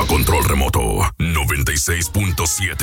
control remoto 96.7.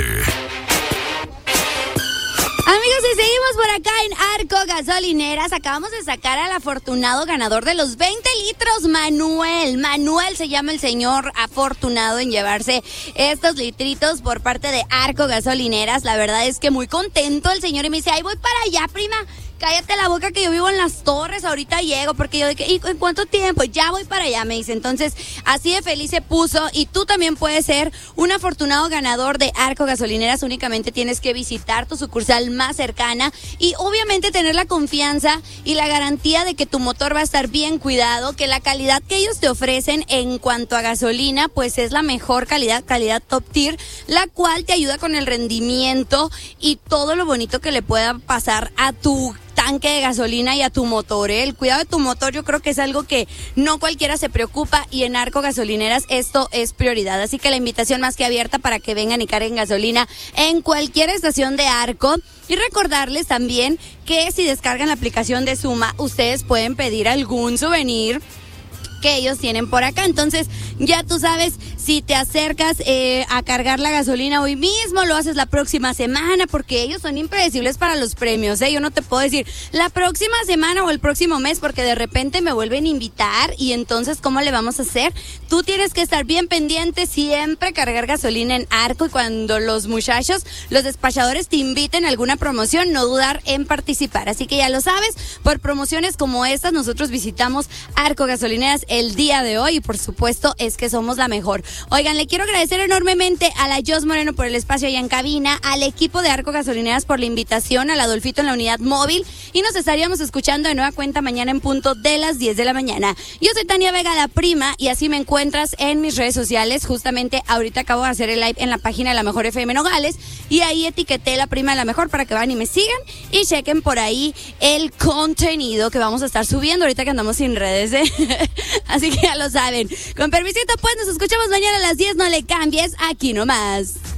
Amigos, y seguimos por acá en Arco Gasolineras. Acabamos de sacar al afortunado ganador de los 20 litros, Manuel. Manuel se llama el señor afortunado en llevarse estos litritos por parte de Arco Gasolineras. La verdad es que muy contento el señor y me dice, ay, voy para allá, prima. Cállate la boca que yo vivo en Las Torres, ahorita llego, porque yo de que, ¿y en cuánto tiempo? Ya voy para allá, me dice. Entonces, así de feliz se puso, y tú también puedes ser un afortunado ganador de Arco Gasolineras. Únicamente tienes que visitar tu sucursal más cercana y obviamente tener la confianza y la garantía de que tu motor va a estar bien cuidado, que la calidad que ellos te ofrecen en cuanto a gasolina, pues es la mejor calidad top tier, la cual te ayuda con el rendimiento y todo lo bonito que le pueda pasar a tu tanque de gasolina y a tu motor, ¿eh? El cuidado de tu motor yo creo que es algo que no cualquiera se preocupa, y en Arco Gasolineras esto es prioridad. Así que la invitación más que abierta para que vengan y carguen gasolina en cualquier estación de Arco. Y recordarles también que si descargan la aplicación de Suma, ustedes pueden pedir algún souvenir que ellos tienen por acá. Entonces, ya tú sabes, si te acercas a cargar la gasolina hoy mismo, lo haces la próxima semana, porque ellos son impredecibles para los premios, ¿eh? Yo no te puedo decir la próxima semana o el próximo mes, porque de repente me vuelven a invitar, y entonces, ¿cómo le vamos a hacer? Tú tienes que estar bien pendiente, siempre cargar gasolina en Arco, y cuando los muchachos, los despachadores te inviten a alguna promoción, no dudar en participar. Así que ya lo sabes, por promociones como estas, nosotros visitamos Arco Gasolineras el día de hoy, y por supuesto es que somos la mejor. Oigan, le quiero agradecer enormemente a la Jos Moreno por el espacio allá en cabina, al equipo de Arco Gasolineras por la invitación, al Adolfito en la unidad móvil, y nos estaríamos escuchando de nueva cuenta mañana en punto de las 10 de la mañana. Yo soy Tania Vega, la prima, y así me encuentras en mis redes sociales. Justamente ahorita acabo de hacer el live en la página de La Mejor FM Nogales, y ahí etiqueté La Prima de La Mejor para que vayan y me sigan y chequen por ahí el contenido que vamos a estar subiendo ahorita que andamos sin redes, ¿eh? Así que ya lo saben. Con permisito, pues nos escuchamos mañana a las 10. No le cambies, aquí nomás.